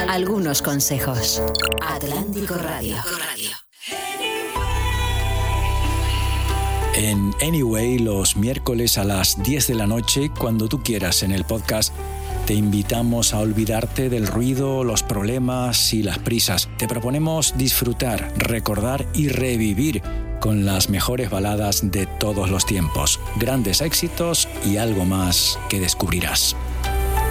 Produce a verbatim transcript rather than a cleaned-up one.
algunos consejos. Atlántico Radio. En Anyway, los miércoles a las diez de la noche, cuando tú quieras en el podcast, te invitamos a olvidarte del ruido, los problemas y las prisas. Te proponemos disfrutar, recordar y revivir con las mejores baladas de todos los tiempos, grandes éxitos y algo más que descubrirás.